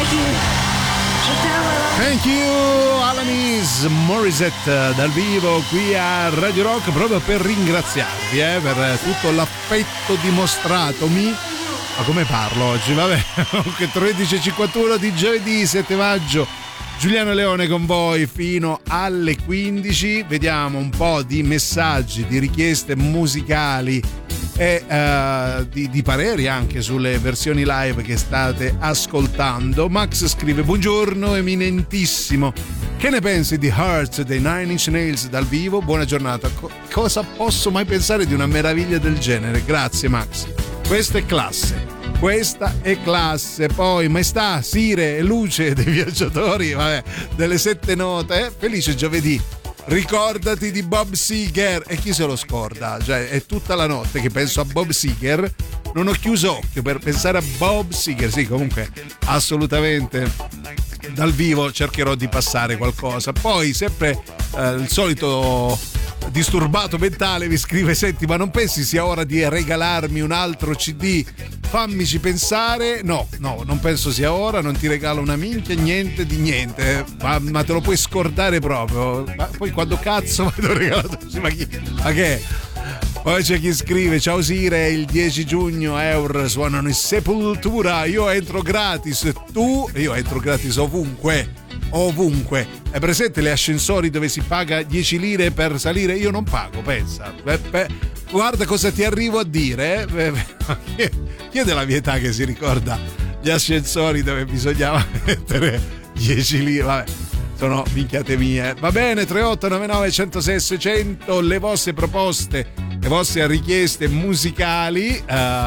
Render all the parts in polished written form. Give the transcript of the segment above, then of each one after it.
Thank you, Alanis Morissette dal vivo qui a Radio Rock, proprio per ringraziarvi per tutto l'affetto dimostratomi. Ma come parlo oggi? Vabbè, 13:51 di giovedì 7 maggio. Giuliano Leone con voi fino alle 15. Vediamo un po' di messaggi, di richieste musicali e di pareri anche sulle versioni live che state ascoltando. Max scrive: buongiorno eminentissimo, che ne pensi di Hearts dei Nine Inch Nails dal vivo? Buona giornata. Cosa posso mai pensare di una meraviglia del genere? Grazie Max, questa è classe. Questa è classe. Poi maestà, sire e luce dei viaggiatori, vabbè, delle 7 note. Felice giovedì. Ricordati di Bob Seger. E chi se lo scorda? Cioè, è tutta la notte che penso a Bob Seger. Non ho chiuso occhio per pensare a Bob Seger. Sì, comunque, assolutamente dal vivo cercherò di passare qualcosa. Poi sempre il solito disturbato mentale mi scrive: senti, ma non pensi sia ora di regalarmi un altro CD? Fammici pensare. No, non penso sia ora, non ti regalo una minchia, niente di niente, ma te lo puoi scordare proprio. Ma poi quando cazzo mi devo regalare? Ma che? Poi c'è chi scrive: ciao Sire, il 10 giugno Eur suonano in Sepoltura, io entro gratis, tu? Io entro gratis ovunque. È presente le ascensori dove si paga 10 lire per salire? Io non pago, pensa. Guarda cosa ti arrivo a dire. Chi è della mia età che si ricorda gli ascensori dove bisognava mettere 10 lire? Vabbè, sono minchiate mie. Va bene, 3899 106 600, le vostre proposte, le vostre richieste musicali,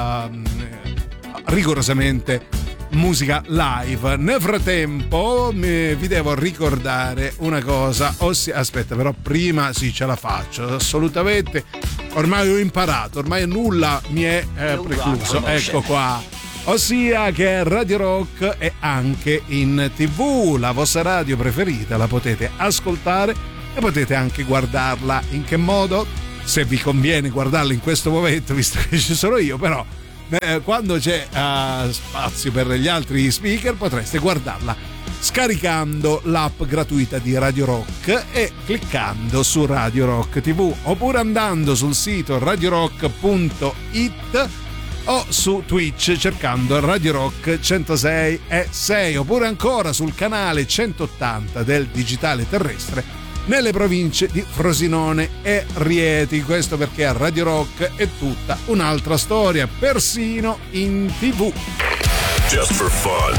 rigorosamente musica live. Nel frattempo vi devo ricordare una cosa, ossia, aspetta, però prima sì, ce la faccio assolutamente, ormai ho imparato, ormai nulla mi è precluso, ecco qua, ossia che Radio Rock è anche in TV, la vostra radio preferita, la potete ascoltare e potete anche guardarla. In che modo? Se vi conviene guardarla in questo momento, visto che ci sono io, però quando c'è spazio per gli altri speaker potreste guardarla scaricando l'app gratuita di Radio Rock e cliccando su Radio Rock TV, oppure andando sul sito radiorock.it o su Twitch cercando Radio Rock 106.6, oppure ancora sul canale 180 del digitale terrestre nelle province di Frosinone e Rieti. Questo perché a Radio Rock è tutta un'altra storia, persino in TV. Just for fun.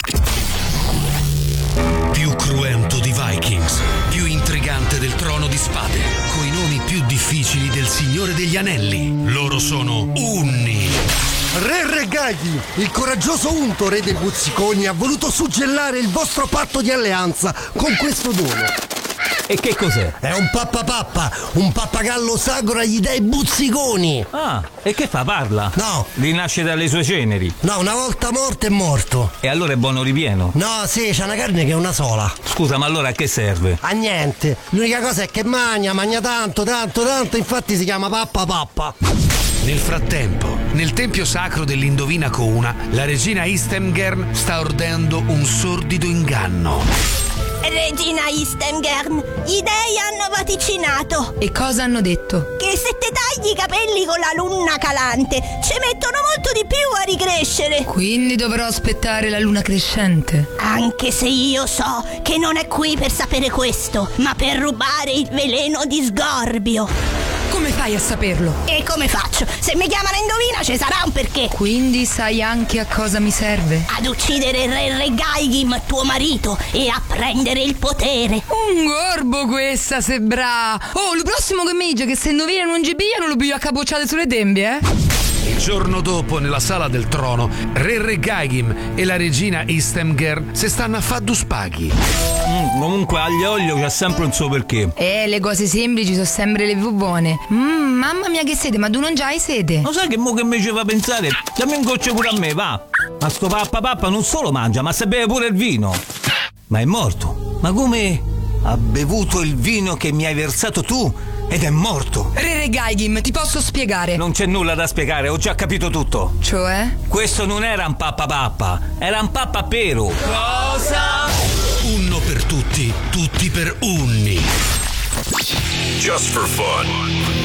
Più cruento di Vikings, più intrigante del Trono di Spade, coi nomi più difficili del Signore degli Anelli. Loro sono Unni. Re Regaghi, il coraggioso unto re dei Buzziconi, ha voluto suggellare il vostro patto di alleanza con questo dono. E che cos'è? È un un pappagallo sacro agli dei Buzziconi. Ah, e che fa? Parla? No. Rinasce dalle sue ceneri? No, una volta morto è morto. E allora è buono ripieno? No, sì, c'è una carne che è una sola. Scusa, ma allora a che serve? A niente. L'unica cosa è che magna tanto, infatti si chiama pappa. Nel frattempo, nel tempio sacro dell'Indovina Couna, la regina Istemgern sta ordendo un sordido inganno. Regina Istemgern, gli dei hanno vaticinato. E cosa hanno detto? Che se te tagli i capelli con la luna calante ci mettono molto di più a ricrescere. Quindi dovrò aspettare la luna crescente. Anche se io so che non è qui per sapere questo, ma per rubare il veleno di Sgorbio. Come fai a saperlo? E come faccio? Se mi chiamano Indovina ci sarà un perché. Quindi sai anche a cosa mi serve? Ad uccidere il re Regaigim, tuo marito, e a prendere il potere. Un gorbo questa, Sebra. Oh, il prossimo che mi dice che se indovina non gibiglia non lo piglio a capocciate sulle tempie, Il giorno dopo, nella sala del trono, re Regaigim e la regina Istemgern si stanno a fare due spaghi. Comunque aglio olio c'ha sempre un suo perché. Le cose semplici sono sempre le più buone. Mamma mia che sete, ma tu non già hai sete? Lo sai che mo che mi ci fa pensare? Dammi un goccio pure a me, va. Ma sto pappa non solo mangia, ma se beve pure il vino. Ma è morto. Ma come ha bevuto il vino che mi hai versato tu ed è morto. Re Gaigim, ti posso spiegare. Non c'è nulla da spiegare, ho già capito tutto. Cioè? Questo non era un pappa, era un pappapero. Cosa? Unno per tutti, tutti per unni. Just for fun.